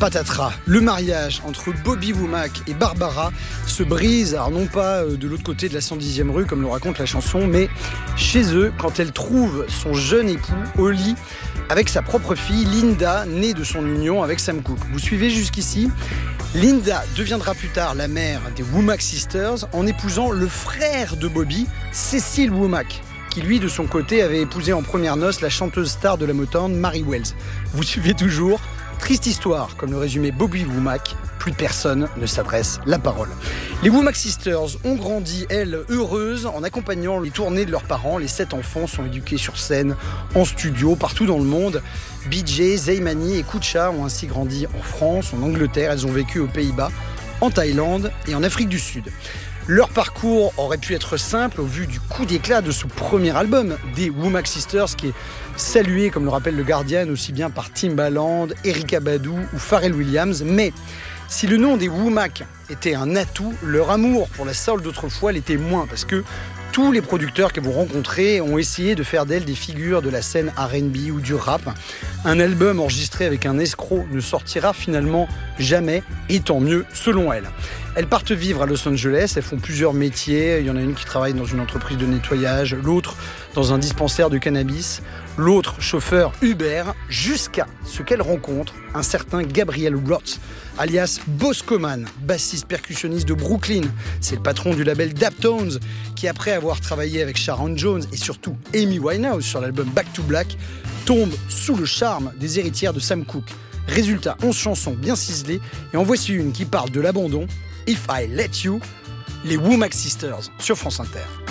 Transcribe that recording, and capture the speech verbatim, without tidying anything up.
patatras. Le mariage entre Bobby Womack et Barbara se brise, alors non pas de l'autre côté de la cent dixième rue comme le raconte la chanson, mais chez eux quand elle trouve son jeune époux au lit avec sa propre fille Linda, née de son union avec Sam Cooke. Vous suivez jusqu'ici ? Linda deviendra plus tard la mère des Womack Sisters en épousant le frère de Bobby, Cecil Womack, qui lui de son côté avait épousé en premières noces la chanteuse star de la Motown Mary Wells. Vous suivez toujours ? Triste histoire, comme le résumait Bobby Womack, plus personne ne s'adresse la parole. Les Womack Sisters ont grandi, elles, heureuses, en accompagnant les tournées de leurs parents. Les sept enfants sont éduqués sur scène, en studio, partout dans le monde. B J, Zaymani et Kucha ont ainsi grandi en France, en Angleterre. Elles ont vécu aux Pays-Bas, en Thaïlande et en Afrique du Sud. Leur parcours aurait pu être simple au vu du coup d'éclat de ce premier album des Womack Sisters qui est salué, comme le rappelle le Guardian, aussi bien par Timbaland, Erykah Badu ou Pharrell Williams. Mais si le nom des Womack était un atout, leur amour pour la soul d'autrefois l'était moins, parce que tous les producteurs qu'elles vont rencontrer ont essayé de faire d'elles des figures de la scène R and B ou du rap. Un album enregistré avec un escroc ne sortira finalement jamais, et tant mieux selon elles. Elles partent vivre à Los Angeles, elles font plusieurs métiers. Il y en a une qui travaille dans une entreprise de nettoyage, l'autre dans un dispensaire de cannabis, l'autre chauffeur Uber, jusqu'à ce qu'elles rencontrent un certain Gabriel Roth, alias Boscoman, bassiste percussionniste de Brooklyn. C'est le patron du label Daptones, qui après avoir travaillé avec Sharon Jones et surtout Amy Winehouse sur l'album Back to Black, tombe sous le charme des héritières de Sam Cooke. Résultat, onze chansons bien ciselées, et en voici une qui parle de l'abandon, If I Let You, les Womack Sisters sur France Inter.